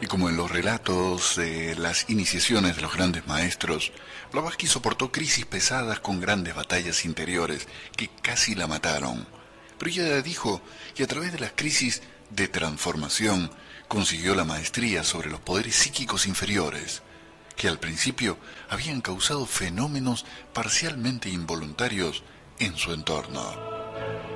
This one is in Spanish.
Y como en los relatos de las iniciaciones de los grandes maestros, Blavatsky soportó crisis pesadas con grandes batallas interiores que casi la mataron. Pero ella dijo que a través de las crisis de transformación consiguió la maestría sobre los poderes psíquicos inferiores, que al principio habían causado fenómenos parcialmente involuntarios en su entorno.